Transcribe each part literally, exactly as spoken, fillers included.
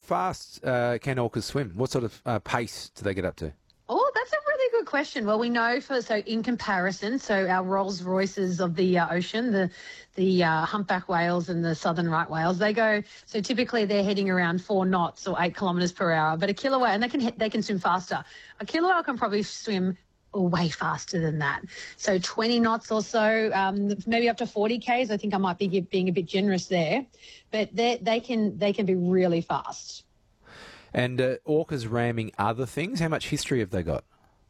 fast uh, can orcas swim? What sort of uh, pace do they get up to? Oh, that's a really good question. Well, we know for, so in comparison, so our Rolls Royces of the uh, ocean, the the uh, humpback whales and the southern right whales, they go, so typically they're heading around four knots or eight kilometres per hour, but a killer whale, and they can they can swim faster. A killer whale can probably swim way faster than that. So twenty knots or so, um, maybe up to forty kays. I think I might be being a bit generous there, but they they can they can be really fast. And uh, orcas ramming other things, how much history have they got?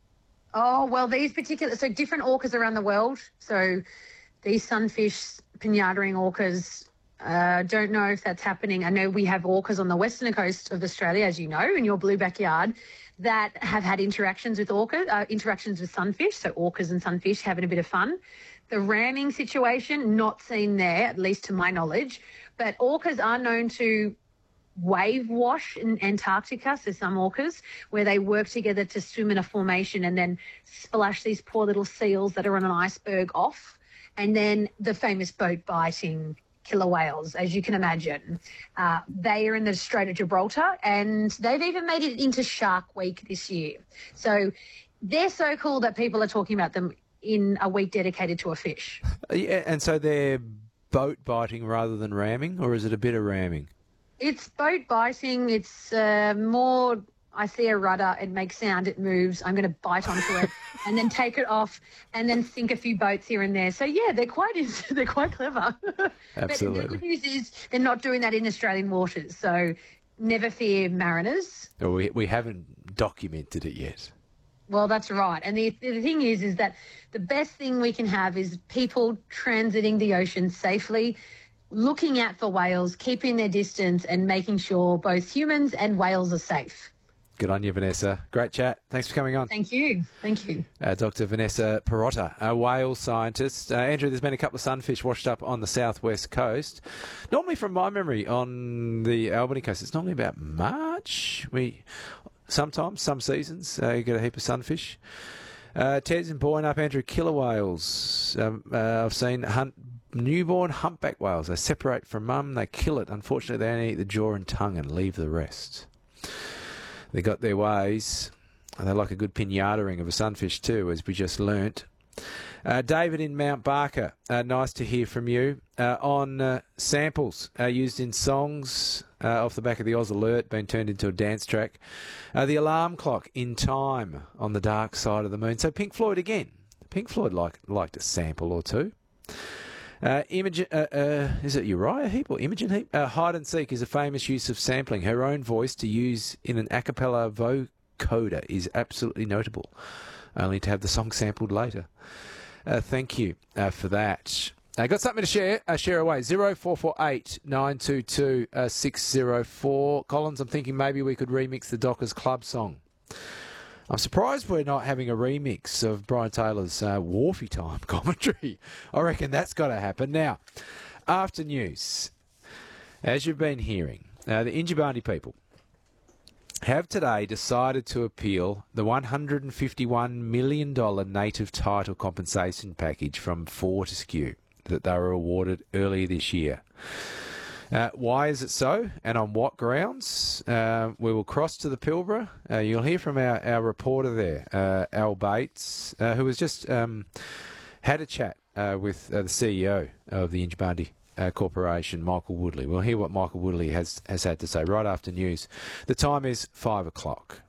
Oh, well, these particular, so different orcas around the world. So these sunfish, pinata-ring orcas, uh, don't know if that's happening. I know we have orcas on the western coast of Australia, as you know, in your blue backyard, that have had interactions with orcas, uh, interactions with sunfish. So orcas and sunfish having a bit of fun. The ramming situation, not seen there, at least to my knowledge. But orcas are known to wave wash in Antarctica, so some orcas, where they work together to swim in a formation and then splash these poor little seals that are on an iceberg off. And then the famous boat biting killer whales, as you can imagine. Uh, they are in the Strait of Gibraltar, and they've even made it into Shark Week this year. So they're so cool that people are talking about them in a week dedicated to a fish. Yeah, and so they're boat biting rather than ramming, or is it a bit of ramming? It's boat biting. It's uh, more, I see a rudder, it makes sound, it moves, I'm going to bite onto it and then take it off and then sink a few boats here and there. So, yeah, they're quite they're quite clever. Absolutely. But the good news is they're not doing that in Australian waters. So never fear, mariners. Oh, we, we haven't documented it yet. Well, that's right. And the, the thing is, is that the best thing we can have is people transiting the ocean safely, looking out for whales, keeping their distance and making sure both humans and whales are safe. Good on you, Vanessa. Great chat. Thanks for coming on. Thank you. Thank you. Uh, Doctor Vanessa Perotta, a whale scientist. Uh, Andrew, there's been a couple of sunfish washed up on the southwest coast. Normally, from my memory, on the Albany coast, it's normally about March. We Sometimes, some seasons, uh, you get a heap of sunfish. Uh, Ted's and buoying up, Andrew, killer whales. Um, uh, I've seen hunt newborn humpback whales. They separate from mum, they kill it. Unfortunately, they only eat the jaw and tongue and leave the rest. They got their ways. They like a good pinata ring of a sunfish too, as we just learnt. Uh, David in Mount Barker, uh, nice to hear from you. Uh, on uh, samples uh, used in songs uh, off the back of the Oz Alert, been turned into a dance track. Uh, the alarm clock, In Time, on the Dark Side of the Moon. So Pink Floyd again. Pink Floyd like, liked a sample or two. Uh, Imogen, uh, uh, is it Uriah Heep or Imogen Heep? Uh, Hide and Seek is a famous use of sampling her own voice to use in an a cappella vocoder is absolutely notable, only to have the song sampled later. Uh, thank you uh, for that. I uh, got something to share. Uh, share away. zero four four eight nine two two six zero four. Collins, I'm thinking maybe we could remix the Dockers Club song. I'm surprised we're not having a remix of Brian Taylor's uh, Wharfie Time commentary. I reckon that's got to happen. Now, after news, as you've been hearing, uh, the Yindjibarndi people have today decided to appeal the one hundred fifty-one million dollars native title compensation package from Fortescue that they were awarded earlier this year. Uh, why is it so, and on what grounds? Uh, we will cross to the Pilbara. Uh, you'll hear from our, our reporter there, uh, Al Bates, uh, who has just um, had a chat uh, with uh, the C E O of the Yindjibarndi uh, Corporation, Michael Woodley. We'll hear what Michael Woodley has, has had to say right after news. The time is five o'clock.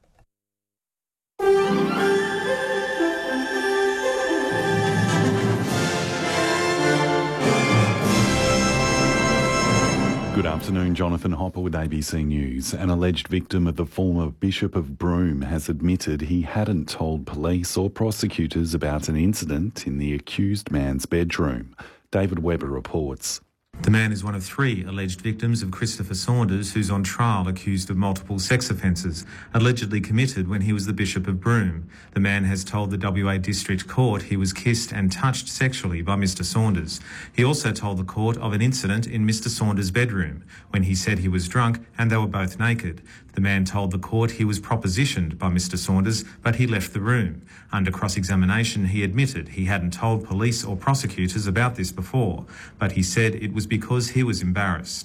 Good afternoon, Jonathan Hopper with A B C News. An alleged victim of the former Bishop of Broome has admitted he hadn't told police or prosecutors about an incident in the accused man's bedroom. David Webber reports. The man is one of three alleged victims of Christopher Saunders, who's on trial accused of multiple sex offences, allegedly committed when he was the Bishop of Broome. The man has told the W A District Court he was kissed and touched sexually by Mister Saunders. He also told the court of an incident in Mister Saunders' bedroom when he said he was drunk and they were both naked. The man told the court he was propositioned by Mister Saunders, but he left the room. Under cross-examination, he admitted he hadn't told police or prosecutors about this before, but he said it was because he was embarrassed.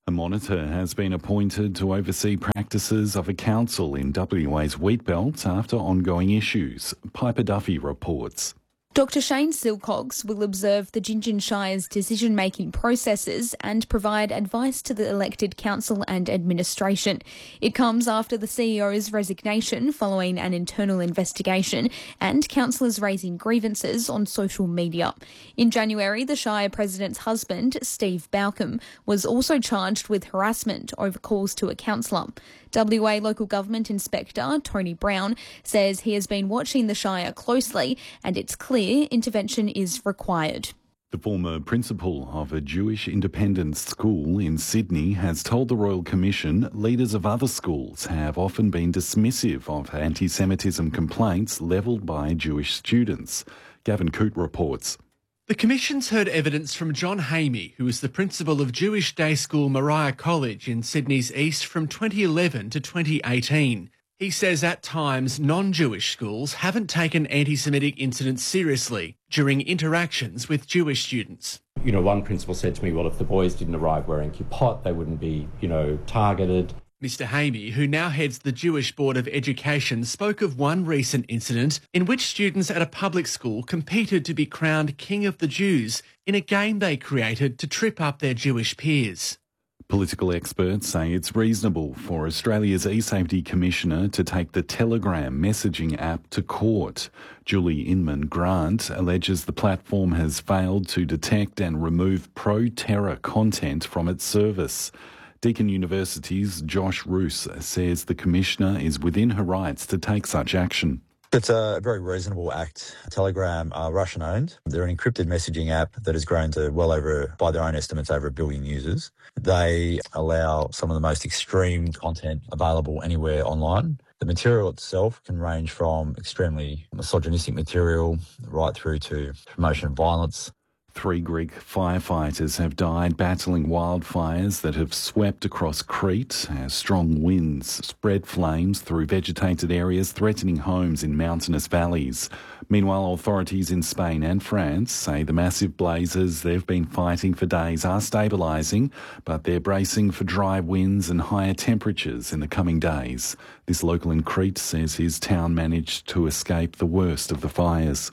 A monitor has been appointed to oversee practices of a council in W A's Wheatbelt after ongoing issues. Piper Duffy reports. Doctor Shane Silcox will observe the Gingin Shire's decision-making processes and provide advice to the elected council and administration. It comes after the C E O's resignation following an internal investigation and councillors raising grievances on social media. In January, the Shire President's husband, Steve Bowcom, was also charged with harassment over calls to a councillor. W A Local Government Inspector Tony Brown says he has been watching the Shire closely and it's clear intervention is required. The former principal of a Jewish independent school in Sydney has told the Royal Commission leaders of other schools have often been dismissive of anti-Semitism complaints levelled by Jewish students. Gavin Coote reports. The Commission's heard evidence from John Hamey, who was the principal of Jewish day school Moriah College in Sydney's east from twenty eleven to twenty eighteen. He says at times non-Jewish schools haven't taken anti-Semitic incidents seriously during interactions with Jewish students. You know, one principal said to me, well, if the boys didn't arrive wearing kippot, they wouldn't be, you know, targeted. Mister Hamey, who now heads the Jewish Board of Education, spoke of one recent incident in which students at a public school competed to be crowned King of the Jews in a game they created to trip up their Jewish peers. Political experts say it's reasonable for Australia's e-safety commissioner to take the Telegram messaging app to court. Julie Inman-Grant alleges the platform has failed to detect and remove pro-terror content from its service. Deakin University's Josh Roos says the Commissioner is within her rights to take such action. It's a very reasonable act. Telegram are Russian-owned. They're an encrypted messaging app that has grown to well over, by their own estimates, over a billion users. They allow some of the most extreme content available anywhere online. The material itself can range from extremely misogynistic material right through to promotion of violence. Three Greek firefighters have died battling wildfires that have swept across Crete as strong winds spread flames through vegetated areas, threatening homes in mountainous valleys. Meanwhile, authorities in Spain and France say the massive blazes they've been fighting for days are stabilising, but they're bracing for dry winds and higher temperatures in the coming days. This local in Crete says his town managed to escape the worst of the fires.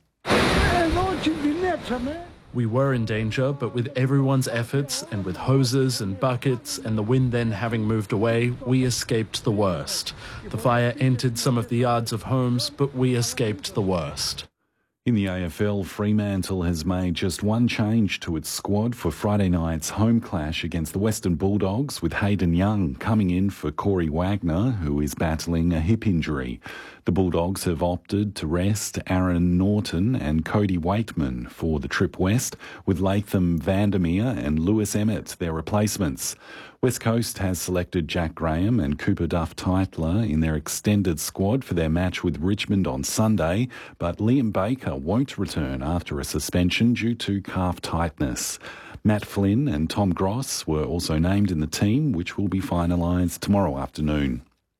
We were in danger, but with everyone's efforts and with hoses and buckets and the wind then having moved away, we escaped the worst. The fire entered some of the yards of homes, but we escaped the worst. In the A F L, Fremantle has made just one change to its squad for Friday night's home clash against the Western Bulldogs, with Hayden Young coming in for Corey Wagner, who is battling a hip injury. The Bulldogs have opted to rest Aaron Norton and Cody Waitman for the trip west, with Latham Vandermeer and Lewis Emmett their replacements. West Coast has selected Jack Graham and Cooper Duff-Tytler in their extended squad for their match with Richmond on Sunday, but Liam Baker won't return after a suspension due to calf tightness. Matt Flynn and Tom Gross were also named in the team, which will be finalised tomorrow afternoon.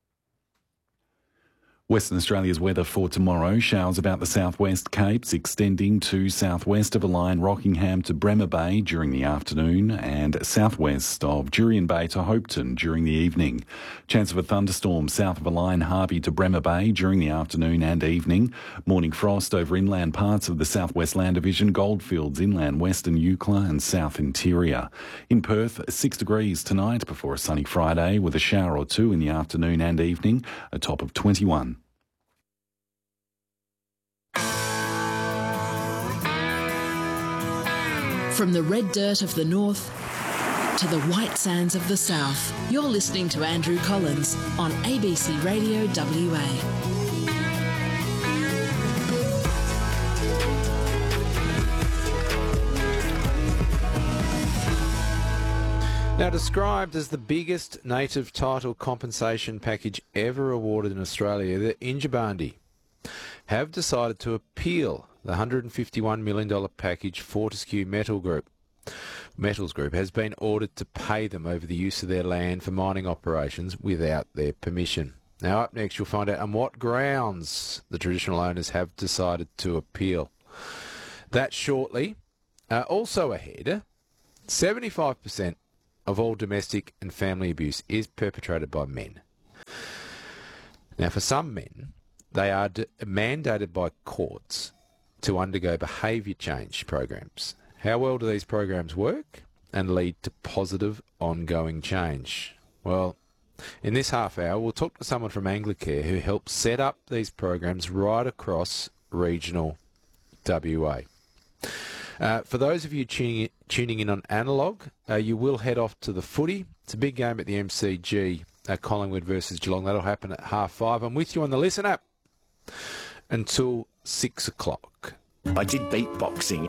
Western Australia's weather for tomorrow: showers about the southwest Capes extending to southwest of a line Rockingham to Bremer Bay during the afternoon and southwest of Jurien Bay to Hopeton during the evening. Chance of a thunderstorm south of a line Harvey to Bremer Bay during the afternoon and evening. Morning frost over inland parts of the southwest land division, Goldfields, inland western Eucla and south interior. In Perth, six degrees tonight before a sunny Friday with a shower or two in the afternoon and evening, a top of twenty-one. From the red dirt of the north to the white sands of the south, you're listening to Andrew Collins on A B C Radio W A. Now, described as the biggest native title compensation package ever awarded in Australia, the Yindjibarndi have decided to appeal the one hundred fifty-one million dollars package Fortescue Metal Group. Metals Group has been ordered to pay them over the use of their land for mining operations without their permission. Now, up next, you'll find out on what grounds the traditional owners have decided to appeal. That shortly. Uh, also ahead, seventy-five percent of all domestic and family abuse is perpetrated by men. Now, for some men, they are d- mandated by courts to undergo behaviour change programs. How well do these programs work and lead to positive ongoing change? Well, in this half hour, we'll talk to someone from Anglicare who helped set up these programs right across regional W A. Uh, for those of you tuning, tuning in on analogue, uh, you will head off to the footy. It's a big game at the M C G, uh, Collingwood versus Geelong. That'll happen at half five. I'm with you on the Listen app until six o'clock. I did beatboxing.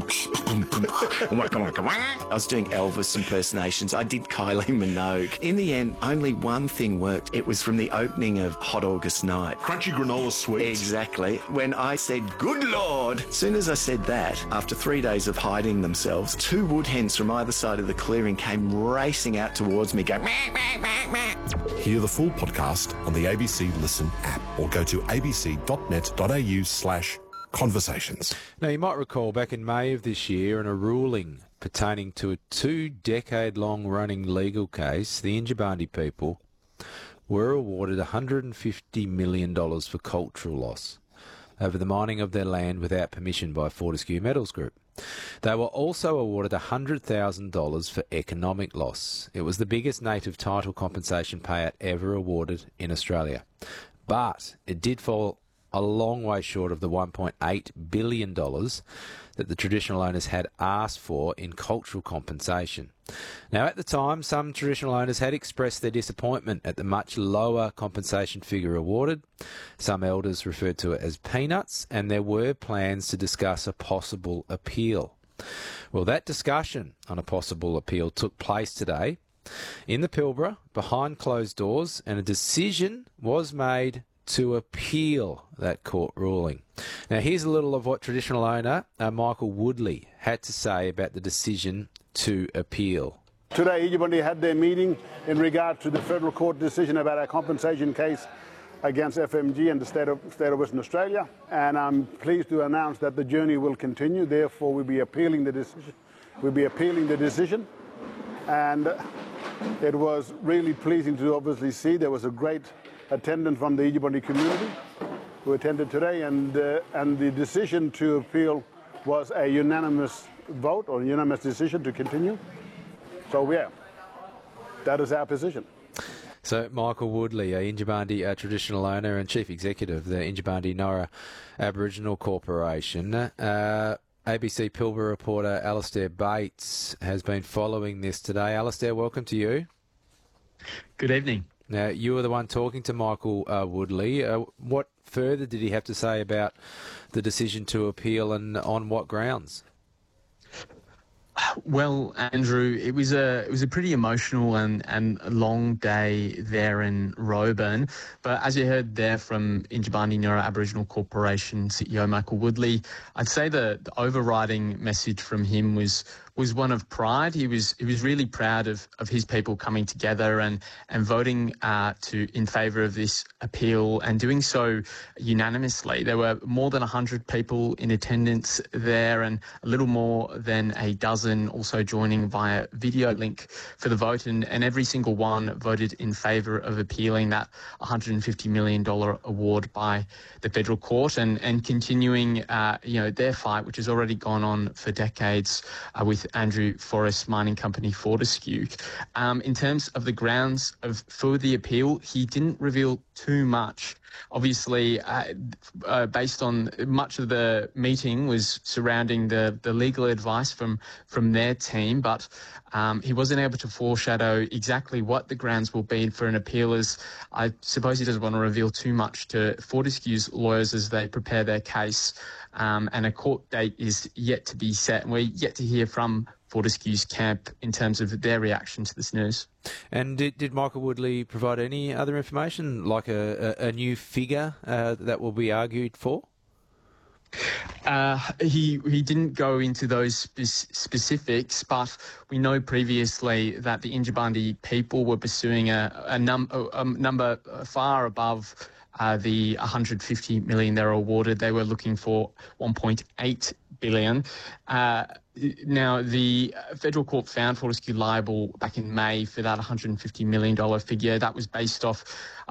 I was doing Elvis impersonations. I did Kylie Minogue. In the end, only one thing worked. It was from the opening of Hot August Night. Crunchy granola sweets. Exactly. When I said, "Good Lord," as soon as I said that, after three days of hiding themselves, two wood hens from either side of the clearing came racing out towards me going, "Meh, meh, meh, meh." Hear the full podcast on the A B C Listen app or go to abc.net.au slash conversations. Now, you might recall back in May of this year, in a ruling pertaining to a two-decade-long running legal case, the Yindjibarndi people were awarded one hundred fifty million dollars for cultural loss over the mining of their land without permission by Fortescue Metals Group. They were also awarded one hundred thousand dollars for economic loss. It was the biggest native title compensation payout ever awarded in Australia. But it did fall a long way short of the one point eight billion dollars that the traditional owners had asked for in cultural compensation. Now, at the time, some traditional owners had expressed their disappointment at the much lower compensation figure awarded. Some elders referred to it as peanuts, and there were plans to discuss a possible appeal. Well, that discussion on a possible appeal took place today in the Pilbara, behind closed doors, and a decision was made to appeal that court ruling. Now, here's a little of what traditional owner uh, Michael Woodley had to say about the decision to appeal. Today, Yindjibarndi had their meeting in regard to the federal court decision about our compensation case against F M G and the state of, state of Western Australia. And I'm pleased to announce that the journey will continue. Therefore, we'll be appealing the decision. We'll be appealing the decision. And it was really pleasing to obviously see there was a great attendance from the Yindjibarndi community who attended today, and uh, and the decision to appeal was a unanimous vote or unanimous decision to continue. So yeah, that is our position. So Michael Woodley, a Yindjibarndi uh, traditional owner and chief executive of the Yindjibarndi Nora Aboriginal Corporation. Uh, A B C Pilbara reporter Alastair Bates has been following this today. Alastair, welcome to you. Good evening. Now, you were the one talking to Michael uh, Woodley. Uh, what further did he have to say about the decision to appeal, and on what grounds? Well, Andrew, it was a it was a pretty emotional and, and long day there in Roebourne. But as you heard there from Yindjibarndi Nora Aboriginal Corporation C E O Michael Woodley, I'd say the, the overriding message from him was was one of pride. He was he was really proud of, of his people coming together and and voting uh, to in favour of this appeal, and doing so unanimously. There were more than one hundred people in attendance there, and a little more than a dozen also joining via video link for the vote, and, and every single one voted in favour of appealing that one hundred fifty million dollars award by the federal court, and, and continuing uh, you know, their fight, which has already gone on for decades uh, with Andrew Forrest mining company Fortescue. Um, in terms of the grounds of for the appeal, he didn't reveal too much. Obviously, uh, uh, based on much of the meeting was surrounding the, the legal advice from, from their team, but um, he wasn't able to foreshadow exactly what the grounds will be for an appeal, as I suppose he doesn't want to reveal too much to Fortescue's lawyers as they prepare their case. Um, and a court date is yet to be set, and we're yet to hear from Fortescue's camp in terms of their reaction to this news. And did, did Michael Woodley provide any other information, like a, a, a new figure uh, that will be argued for? Uh, he he didn't go into those spe- specifics, but we know previously that the Yindjibarndi people were pursuing a, a, num- a, a number far above Uh, the one hundred fifty million dollars they were awarded. They were looking for one point eight billion. Uh, now, the federal court found Fortescue liable back in May for that one hundred fifty million dollars figure. That was based off